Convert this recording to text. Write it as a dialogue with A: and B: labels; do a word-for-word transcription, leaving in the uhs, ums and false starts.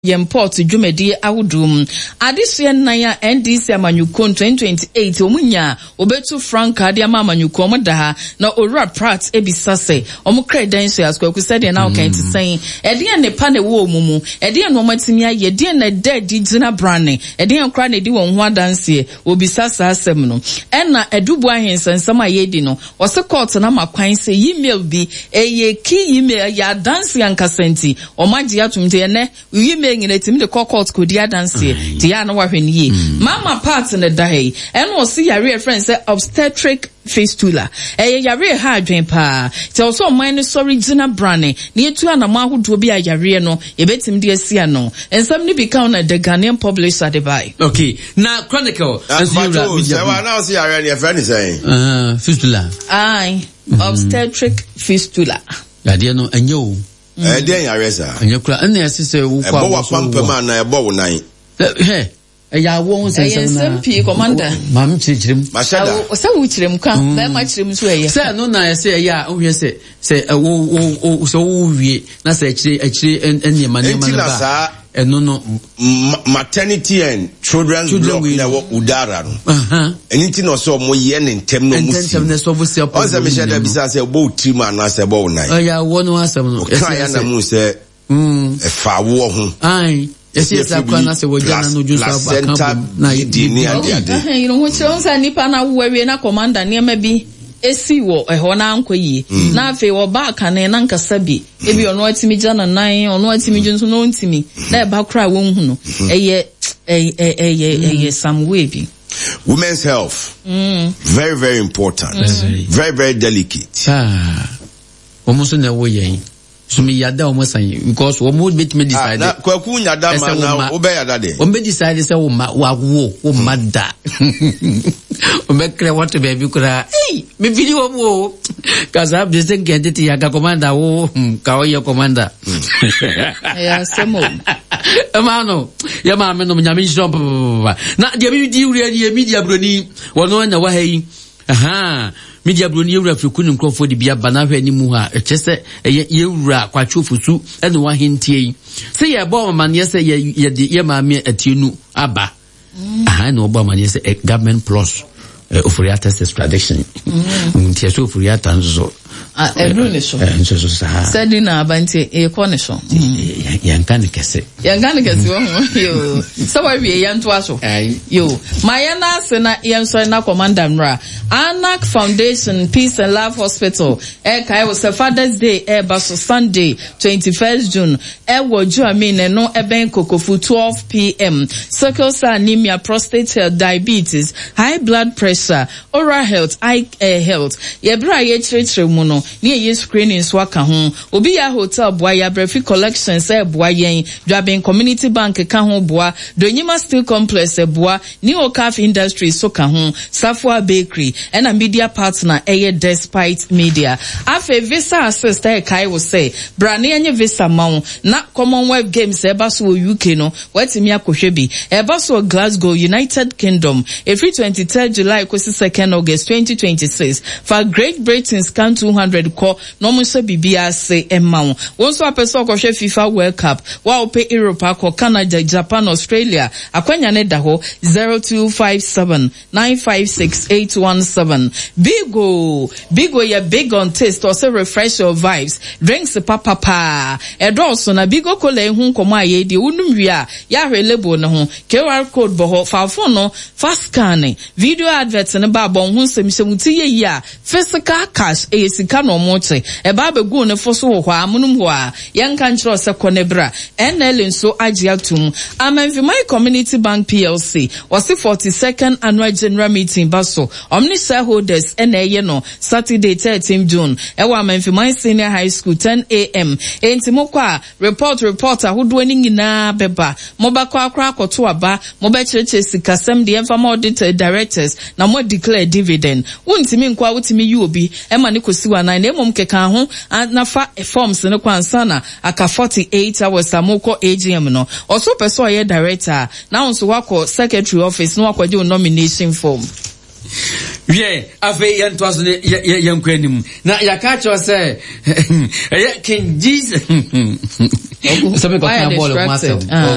A: Yemport dwumadi awudum adehye nan ya N D C amanyuko twenty twenty-eight omunya obetu franka de ama amanyuko omda ha na Owura Pratt ebisase omu credentials kwaku said na okan ti sen ede ne pa ne wo omumu ede no matimi aye de na dead gina brane ede nkra ne di won ho adanse obisasa asem no enna edubu ahensensam ayedi no wose court na makwan se email bi eye key email ya dance ankasenti omagye atumte ne email ngine timi de court ko dia dance ti ya na wahwe ne ye mama part ne dai eno osi yare friend say obstetric fistula eh yare ha adwen pa te also mine sorry gina brane ne etu anama ahodo bi ayare no ebetim de asia no ensam ni bika na the Ghanaian publisher de by
B: okay na chronicle as you
C: say wa na osi yare ne friend say
B: uh fistula
A: ai obstetric fistula
B: ya de no enyo
C: eh de yare sa
B: enyo kra na yesese wo kwa
C: wo pampama na ebo wo nan
B: he ya wo nsensem na
A: S M P commander
B: mam chichirim
C: mashada
A: o se wo chirem kan ba ma chirem so eye
B: se no na yese ya o hwe se se wo wo so wo wie na se achire achire enne ma ne ma ba eno no
C: maternity and children's block na wo udara no
B: aha
C: anything no so mo ye ne ntem no musi
B: ntem ne so vusi
C: o se me shada bisa se bo utima na se bo nan
B: ya wo no asem no
C: ka ya na mu se mm e fa wo ho
B: ai esi esa kwa na se wo jana no juso aba na
C: yidi ni ade ade
A: eh you know what you say nipa na wo we na commander ne ma bi esi wo eho na ankoyi na afi wo ba aka na na nkasa bi ebi ono atimi jana nan ono atimi junso no ntimi na e ba kra wo hu no eye eye eye eye some way bi
C: women's health
A: mm.
C: very very important mm. very very delicate
B: ah omuso na wo yen so me yada o mosan because wo mo bet me decide
C: na kwaku nyada ma na wo be yada de
B: wo me decide say wo ma wa wo wo mada o me kre what baby kura eh me video wo cause I just think get ya ga commander wo ka o ya commander
A: ya semo
B: emano ya ma me no nyame shop na dia bi di uri ya media broni wo no na wa hai aha media broni ewura friku ne nkrofo de bia bana hwe ni mu ha echese ye ewura kwachofusu ene wa hintie se ye bo ma ne se ye ye ma me atienu aba aha no bo ma ne se government plus ofuriata extradition ntie so ofuriata nzo
A: ah ebru ne so
B: nso so sa
A: sedi na abanti e connection
B: yanka ne kese
A: yanka ne kese wo yo so wa wie yanto aso yo mayana se na yenso na commander mra Anak Foundation Peace and Love Hospital e kai was Father's Day e baso Sunday twenty-first June e wo ju amine no e ben kokofu twelve p m sickle cell anemia, prostate health, diabetes, high blood pressure, oral health, eye uh, health ye bra ye chire mu no ne ye screening so aka ho obi ya hotel boa ya brefi collections e boa yen Dwaben Community Bank ka ho boa Donyima Steel Complex e boa New Ocaf Industries so ka ho Safwa Bakery and a media partner eye Despite Media afe visa assist e kai wo say brane anye visa mawo na Commonwealth Games e ba so U K no watimi akohwe bi e ba so Glasgow United Kingdom every twenty-third July kwesi second August twenty twenty-six for Great Britain's can two hundred ko no mo so bibia se emawo won so apeso akohwe FIFA World Cup wa ope Europe ko Canada, Japan, Australia akwanya ne da ho zero two five seven nine five six eight one seven Bigo Bigo ya big on taste or say refresh your vibes drinks papa pa edoso na Bigo kola ehun komo aye di unum wi a ya hwe label no ho Q R code bo ho fa phone no fast scanning video advert ne ba bon ho semsemuti ye yi a physical cash e sika no mo che e ba be go ne fo so ho amunum ho a yen kan kiro se konebra N L nso agi atum Amanfimai Community Bank P L C was the forty-second annual general meeting baso omni shareholders ene no Saturday thirteenth June e wa Amanfimai Senior High School ten a m entimokwa report report ahodo ani nyina beba mobakwa akra akoto aba mobecheche sikasem de enfama audit directors na mo declare dividend wontimi nkwa wotimi yi obi e ma ne kosiwa na na emom keka ho na fa forms ne kwansa na aka forty-eight hours amoko A G M no also person ye director na onso wako secretary office no akwaje nomination form
B: Yeah, afe yanto aso ne yankwa anim na yaka cho say eh King Jesus. So me go can ball of myself.